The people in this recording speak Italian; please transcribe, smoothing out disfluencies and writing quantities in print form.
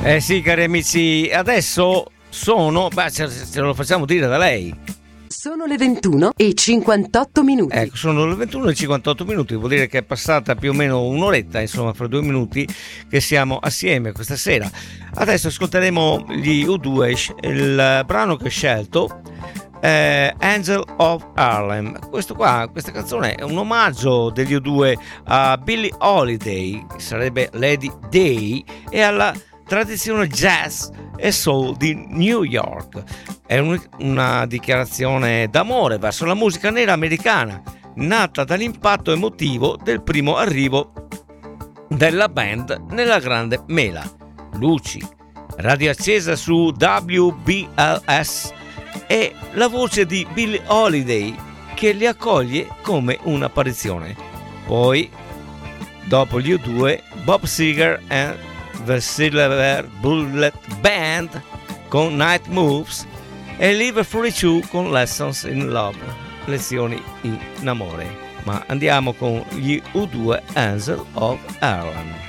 Eh sì, cari amici, adesso sono, ce lo facciamo dire da lei. Sono le 21:58. Ecco, sono le 21:58, vuol dire che è passata più o meno un'oretta, insomma, fra 2 minuti che siamo assieme questa sera. Adesso ascolteremo gli U2, il brano che ho scelto, Angel of Harlem. Questa canzone è un omaggio degli U2 a Billie Holiday, che sarebbe Lady Day, e alla tradizione jazz e soul di New York. È una dichiarazione d'amore verso la musica nera americana, nata dall'impatto emotivo del primo arrivo della band nella grande mela. Luci, radio accesa su WBLS e la voce di Billie Holiday che li accoglie come un'apparizione. Poi, dopo gli U2, Bob Seger e The Silver Bullet Band con Night Moves e Live 42 con Lessons in Love, lezioni in amore. Ma andiamo con gli U2, Angel of Harlem.